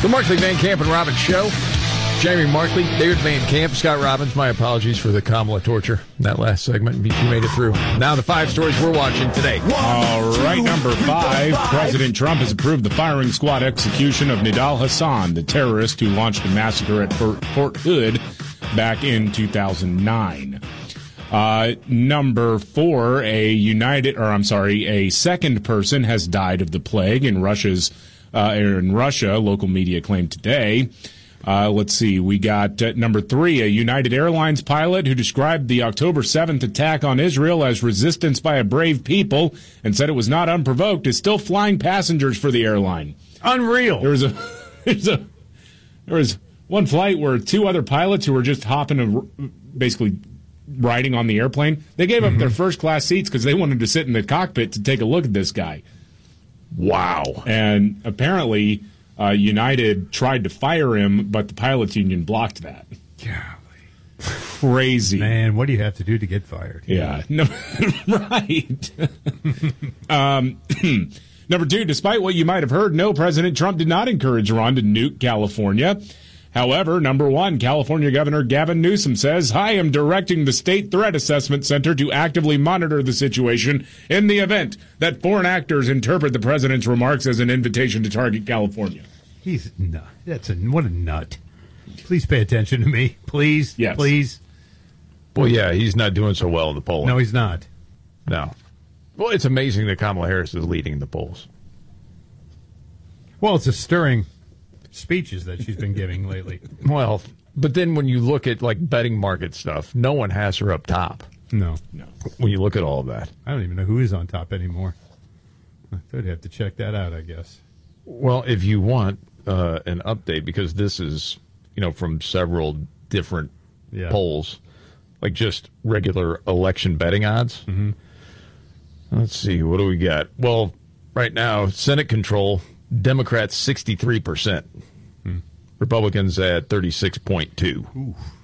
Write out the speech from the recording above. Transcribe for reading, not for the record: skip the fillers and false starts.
The Markley, Van Camp, and Robbins Show. Jamie Markley, David Van Camp, Scott Robbins. My apologies for the Kamala torture in that last segment. You made it through. Now the 5 stories we're watching today. All right, number 5. President Trump has approved the firing squad execution of Nidal Hasan, the terrorist who launched a massacre at Fort Hood back in 2009. Number 4, a second person has died of the plague in Russia, local media claimed today. Let's see, we got number 3, a United Airlines pilot who described the October 7th attack on Israel as resistance by a brave people and said it was not unprovoked, is still flying passengers for the airline. Unreal. There was one flight where 2 other pilots who were just basically riding on the airplane, they gave up their first class seats because they wanted to sit in the cockpit to take a look at this guy. Wow. And apparently United tried to fire him, but the pilots union blocked that. Golly. Crazy. Man, what do you have to do to get fired? Yeah. No, right. Number 2, despite what you might have heard, no, President Trump did not encourage Iran to nuke California. However, number 1, California Governor Gavin Newsom says, I am directing the State Threat Assessment Center to actively monitor the situation in the event that foreign actors interpret the president's remarks as an invitation to target California. He's nut. What a nut. Please pay attention to me. Please. Yes. Please. Well, yeah, he's not doing so well in the polling. No, he's not. No. Well, it's amazing that Kamala Harris is leading the polls. Well, it's a stirring speeches that she's been giving lately. Well, but then when you look at like betting market stuff, no one has her up top. No. When you look at all of that. I don't even know who is on top anymore. I'd have to check that out, I guess. Well, if you want an update, because this is, from several different polls, like just regular election betting odds. Mm-hmm. Let's see, what do we got? Well, right now, Senate control, Democrats 63%. Republicans at 36.2%.